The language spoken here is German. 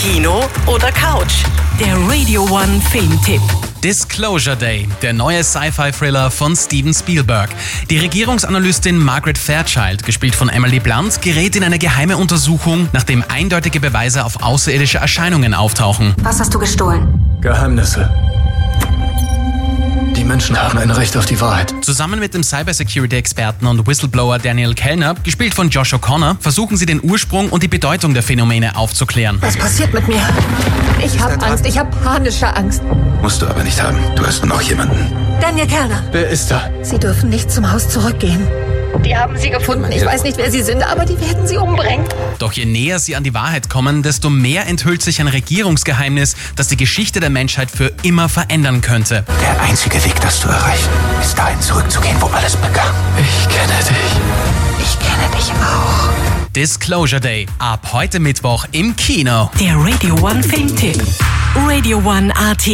Kino oder Couch? Der Radio One Filmtipp. Disclosure Day, der neue Sci-Fi-Thriller von Steven Spielberg. Die Regierungsanalystin Margaret Fairchild, gespielt von Emily Blunt, gerät in eine geheime Untersuchung, nachdem eindeutige Beweise auf außerirdische Erscheinungen auftauchen. Was hast du gestohlen? Geheimnisse. Die Menschen haben ein Recht auf die Wahrheit. Zusammen mit dem Cybersecurity-Experten und Whistleblower Daniel Kellner, gespielt von Josh O'Connor, versuchen sie den Ursprung und die Bedeutung der Phänomene aufzuklären. Was passiert mit mir? Ich habe Angst, ich habe panische Angst. Musst du aber nicht haben. Du hast noch jemanden. Daniel Kellner. Wer ist da? Sie dürfen nicht zum Haus zurückgehen. Die haben sie gefunden. Ich weiß nicht, wer sie sind, aber die werden sie umbringen. Doch je näher sie an die Wahrheit kommen, desto mehr enthüllt sich ein Regierungsgeheimnis, das die Geschichte der Menschheit für immer verändern könnte. Der einzige Weg, das zu erreichen, ist dahin zurückzugehen, wo alles begann. Ich kenne dich. Ich kenne dich auch. Disclosure Day. Ab heute Mittwoch im Kino. Der Radio One Filmtipp. Radio One AT.